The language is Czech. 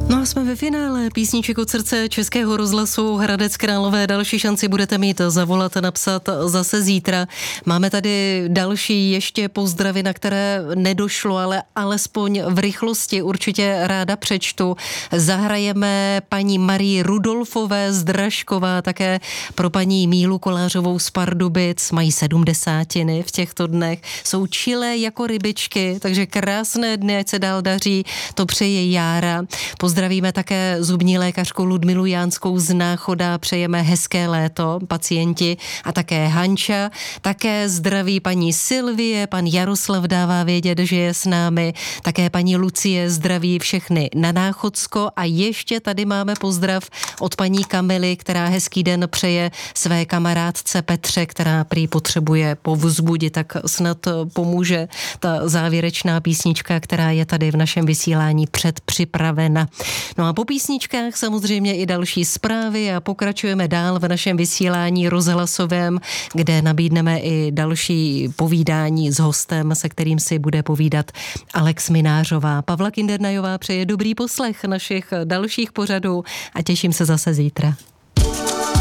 No a jsme ve finále písniček od srdce Českého rozhlasu Hradec Králové. Další šanci budete mít zavolat a napsat zase zítra. Máme tady další ještě pozdravy, na které nedošlo, ale alespoň v rychlosti určitě ráda přečtu. Zahrajeme paní Marii Rudolfové z Dražkova, také pro paní Mílu Kolářovou z Pardubic. Mají 70 v těchto dnech. Jsou čilé jako rybičky, takže krásné dny, ať se dál daří. To přeje Jára. Pozdravíme také zubní lékařku Ludmilu Jánskou z Náchoda, přejeme hezké léto, pacienti, a také Hanča. Také zdraví paní Sylvie, pan Jaroslav dává vědět, že je s námi, také paní Lucie zdraví všechny na Náchodsko a ještě tady máme pozdrav od paní Kamily, která hezký den přeje své kamarádce Petře, která prý potřebuje povzbudit, tak snad pomůže ta závěrečná písnička, která je tady v našem vysílání předpřipravena. No a po písničkách samozřejmě i další zprávy a pokračujeme dál v našem vysílání rozhlasovém, kde nabídneme i další povídání s hostem, se kterým si bude povídat Alex Minářová. Pavla Kindernajová přeje dobrý poslech našich dalších pořadů a těším se zase zítra.